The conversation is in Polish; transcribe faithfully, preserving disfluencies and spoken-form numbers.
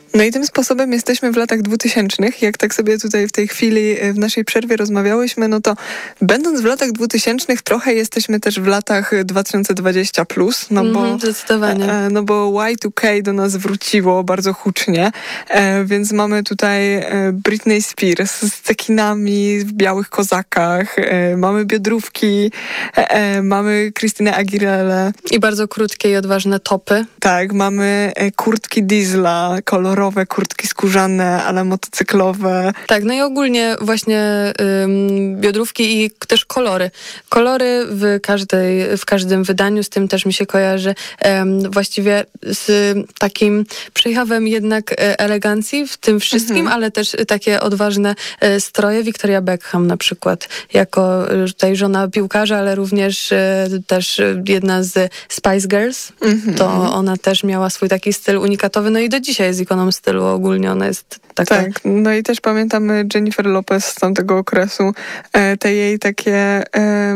No i tym sposobem jesteśmy w latach dwutysięcznych. Jak tak sobie tutaj w tej chwili w naszej przerwie rozmawiałyśmy, no to będąc w latach dwutysięcznych trochę jesteśmy też w latach dwa tysiące dwudziestym plus, no bo, mm, zdecydowanie. no bo Y dwa K do nas wróciło bardzo hucznie, więc mamy tutaj Britney Spears z cekinami w białych kozakach, mamy biodrówki, mamy Christinę Aguilera. I bardzo krótkie i odważne topy. Tak, mamy kurtki Diesla, kolorowe kurtki skórzane, ale motocyklowe. Tak, no i ogólnie właśnie ym, biodrówki i też kolory. Kolory w każdej, w każdym wydaniu, z tym też mi się kojarzy ym, właściwie z takim przejawem jednak elegancji w tym wszystkim, mhm. ale też takie odważne y, stroje. Victoria Beckham na przykład, jako y, tutaj żona piłkarza, ale również y, też jedna z Spice Girls. Mhm. To ona też miała swój taki styl unikatowy, no i do dzisiaj jest ikoną stylu ogólnie, ona jest taka... Tak, no i też pamiętamy Jennifer Lopez z tamtego okresu, te jej takie